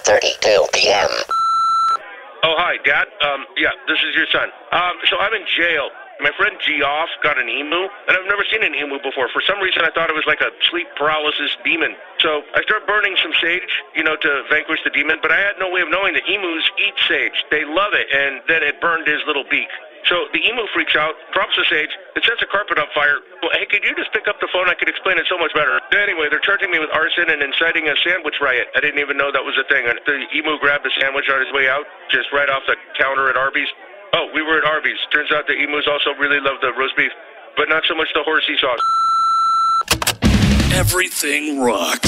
11:32 p.m. Oh, hi, Dad. Yeah, this is your son. So I'm in jail. My friend Geoff got an emu, and I've never seen an emu before. For some reason, I thought it was like a sleep paralysis demon. So I started burning some sage, to vanquish the demon, but I had no way of knowing that emus eat sage. They love it, and then it burned his little beak. So the emu freaks out, drops the sage, it sets a carpet on fire. Well, hey, could you just pick up the phone? I could explain it so much better. Anyway, they're charging me with arson and inciting a sandwich riot. I didn't even know that was a thing. The emu grabbed the sandwich on his way out, just right off the counter at Arby's. Oh, we were at Arby's. Turns out the emus also really love the roast beef, but not so much the horsey sauce. Everything rocks.